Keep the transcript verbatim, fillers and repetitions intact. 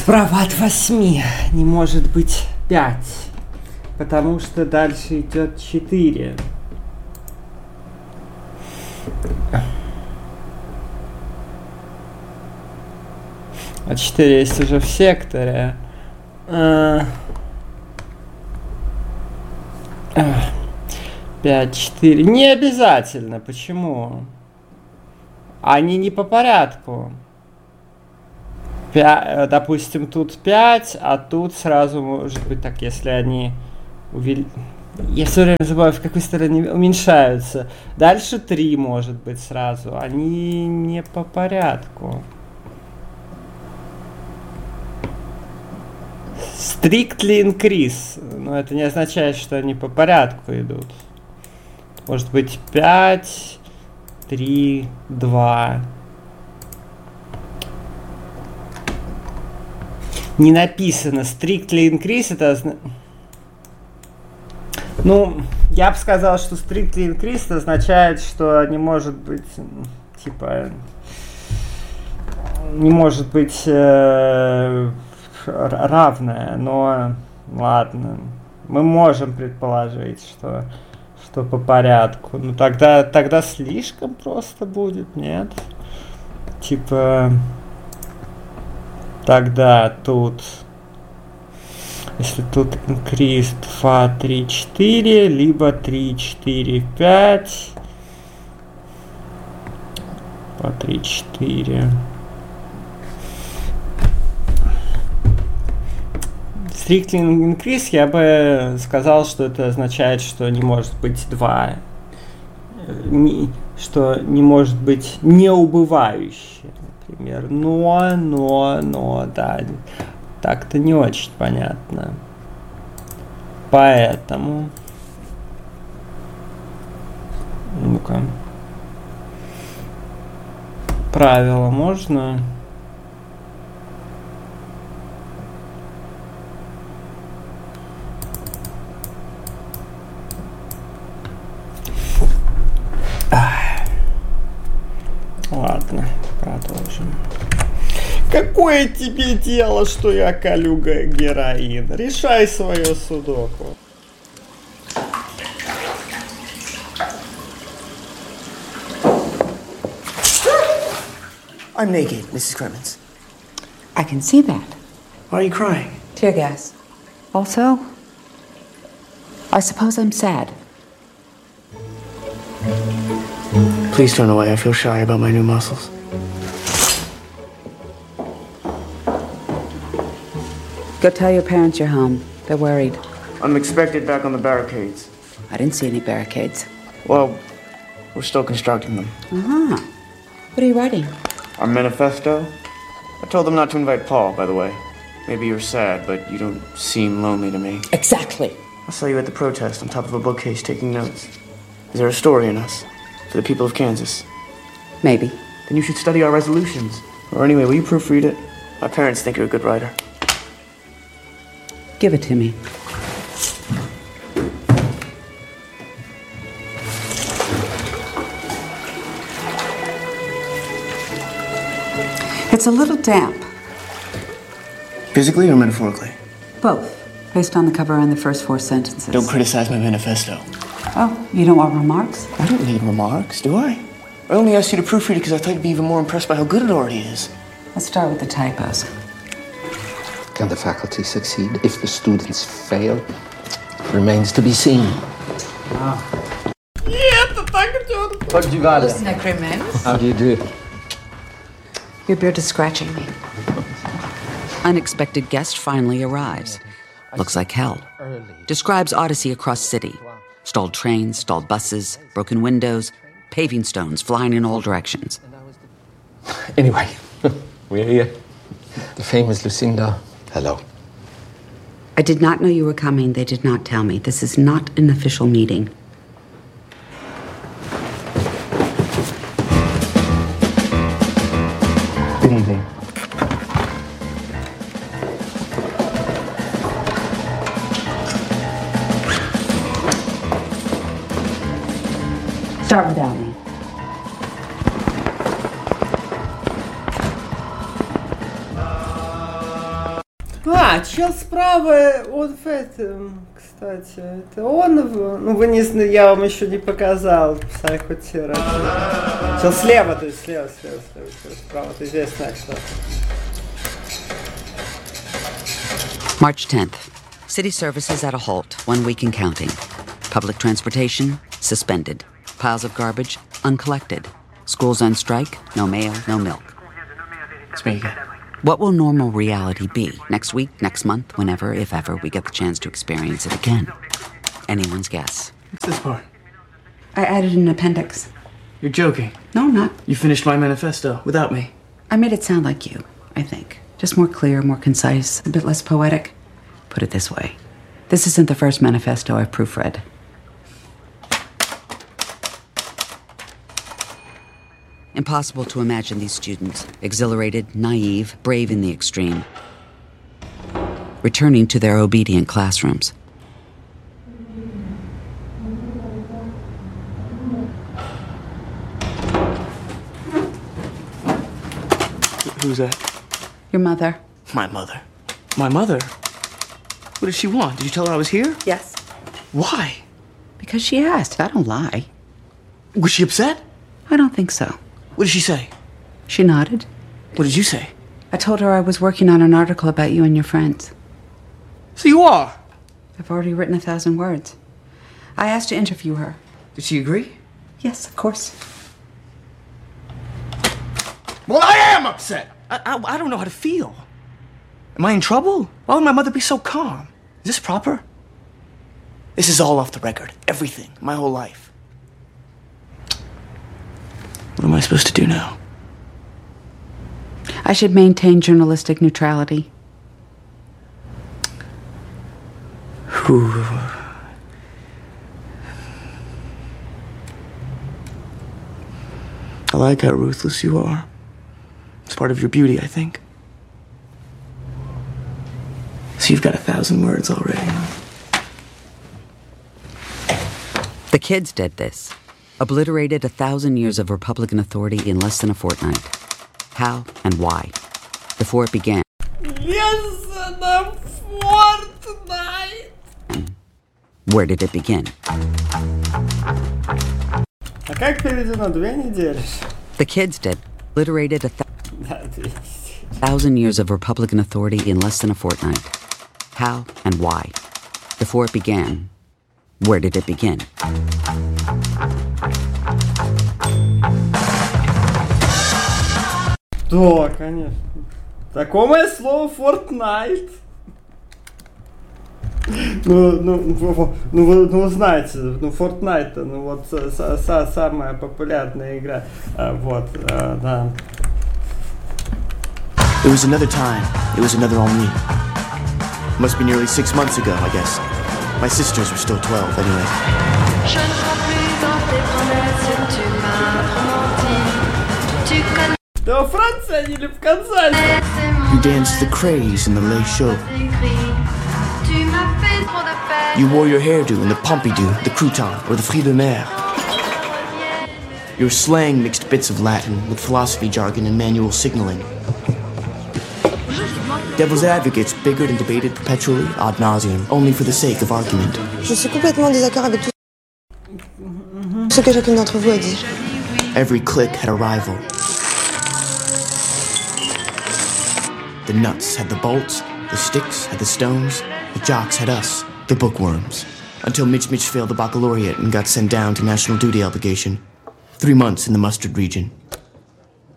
Справа от восьми не может быть пять, потому что дальше идет четыре. А четыре есть уже в секторе. пять, четыре. Не обязательно. Почему? Они не по порядку. пять, допустим, тут пять, а тут сразу может быть так, если они увели... Я все время забываю, в какой стороне уменьшаются. Дальше три может быть сразу. Они не по порядку. Strictly increase. Но это не означает, что они по порядку идут. Может быть пять, три, два. Не написано. Strictly increase это... Ну, я бы сказал, что strictly increase означает, что не может быть, типа... Не может быть... Э- равное, но ладно, мы можем предположить, что что по порядку. Ну тогда тогда слишком просто будет, нет? Типа тогда тут, если тут increase два, три, четыре, либо три, четыре, пять, по три, четыре. Strictly increase, я бы сказал, что это означает, что не может быть два, не, что не может быть неубывающее, например. Но, но, но, да, так-то не очень понятно. Поэтому, ну-ка, правило можно... Ладно, продолжим. Какое тебе дело, что я колю героин? Решай свое судоку. I'm naked, Missus Clemens. I can see that. Why are you crying? Tear gas. Also, I suppose I'm sad. Please turn away. I feel shy about my new muscles. Go tell your parents you're home. They're worried. I'm expected back on the barricades. I didn't see any barricades. Well, we're still constructing them. Uh-huh. What are you writing? Our manifesto? I told them not to invite Paul, by the way. Maybe you're sad, but you don't seem lonely to me. Exactly. I saw you at the protest on top of a bookcase taking notes. Is there a story in us? For the people of Kansas? Maybe. Then you should study our resolutions. Or anyway, will you proofread it? My parents think you're a good writer. Give it to me. It's a little damp. Physically or metaphorically? Both, based on the cover and the first four sentences. Don't criticize my manifesto. Oh, you don't want remarks? I don't need remarks, do I? I only asked you to proofread it because I thought you'd be even more impressed by how good it already is. Let's start with the typos. Can the faculty succeed if the students fail? Remains to be seen. Listen, Clemens. How do you do? Your beard is scratching me. Unexpected guest finally arrives. Looks like hell. Describes Odyssey across city. Stalled trains, stalled buses, broken windows, paving stones flying in all directions. Anyway, we're here. The famous Lucinda. Hello. I did not know you were coming. They did not tell me. This is not an official meeting. Good evening. Start without me. А, чел справа, он в этом, кстати, это он его, ну вы не знаете, я вам еще не показал, Psychotherapy. Чел слева, то есть слева, слева, слева, слева справа, это известный актер. March tenth. City services at a halt, one week and counting. Public transportation, suspended. Piles of garbage, uncollected. Schools on strike, no mail, no milk. It's me again. What will normal reality be? Next week, next month, whenever, if ever, we get the chance to experience it again? Anyone's guess. What's this part? I added an appendix. You're joking. No, I'm not. You finished my manifesto without me. I made it sound like you, I think. Just more clear, more concise, a bit less poetic. Put it this way. This isn't the first manifesto I've proofread. Impossible to imagine these students, exhilarated, naive, brave in the extreme, returning to their obedient classrooms. Who's that? Your mother. My mother. My mother? What did she want? Did you tell her I was here? Yes. Why? Because she asked. I don't lie. Was she upset? I don't think so. What did she say? She nodded. What did you say? I told her I was working on an article about you and your friends. So you are? I've already written a thousand words. I asked to interview her. Did she agree? Yes, of course. Well, I am upset! I, I, I don't know how to feel. Am I in trouble? Why would my mother be so calm? Is this proper? This is all off the record. Everything. My whole life. What am I supposed to do now? I should maintain journalistic neutrality. Whew. I like how ruthless you are. It's part of your beauty, I think. So you've got a thousand words already. The kids did this. Obliterated a thousand years of Republican authority in less than a fortnight. How and why? Before it began. Less than a fortnight! Where did it begin? А как переведено? Две недели? The kids did. Obliterated a th- Да, две недели. thousand years of Republican authority in less than a fortnight. How and why? Before it began. Where did it begin? Да, конечно. Такое слово Fortnite. Ну, ну, ну, ну, вы, ну, вы знаете, ну, Fortnite, ну, вот, са, са, самая популярная игра, а, вот, а, да. It was another time. It was another ennui. Must be nearly six months ago, I guess. My sisters were still twelve, anyway. Je ne crois plus dans tes promesses, tu m'as menti. Tu connais Да во Франции они или в Казани? You danced the craze in the Les Show. tes cris. Tu m'as fait trop de peine. You wore your hairdo in the Pompidou, the Crouton, or the Fruits de Mer. Your slang mixed bits of Latin with philosophy jargon and manual signaling. Devil's advocates biggered and debated perpetually, ad nauseum, only for the sake of argument. Je suis complètement en désaccord avec tout ce que chacune d'entre vous a dit. Every clique had a rival. The nuts had the bolts, the sticks had the stones, the jocks had us, the bookworms. Until Mitch Mitch failed the baccalaureate and got sent down to national duty obligation. Three months in the mustard region.